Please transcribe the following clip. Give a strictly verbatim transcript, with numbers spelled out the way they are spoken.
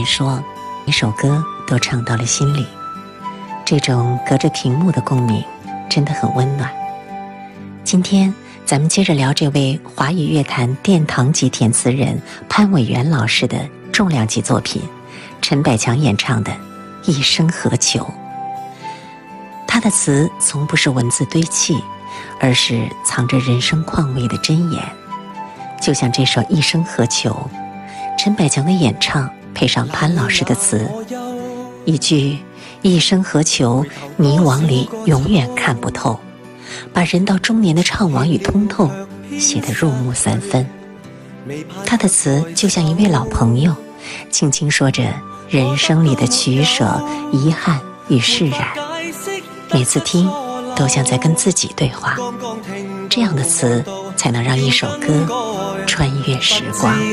说，每首歌都唱到了心里。这种隔着屏幕的共鸣真的很温暖。今天咱们接着聊这位华语乐坛殿堂级填词人潘伟元老师的重量级作品，陈百强演唱的《一生何求》。他的词从不是文字堆砌，而是藏着人生况味的箴言。就像这首《一生何求》，陈百强的演唱配上潘老师的词，一句一生何求，迷惘里永远看不透，把人到中年的怅惘与通透写得入木三分。他的词就像一位老朋友，轻轻说着人生里的取舍、遗憾与释然，每次听都像在跟自己对话。这样的词才能让一首歌穿越时光。